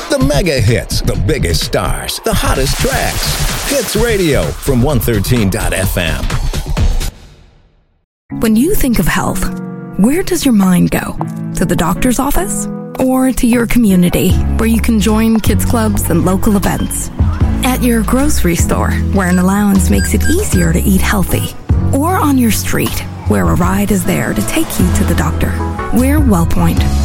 The mega hits, the biggest stars, the hottest tracks. Hits Radio from 113.fm. When you think of health, where does your mind go? To the doctor's office? Or to your community, where you can join kids clubs and local events? At your grocery store, where an allowance makes it easier to eat healthy? Or on your street, where a ride is there to take you to the doctor? We're WellPoint.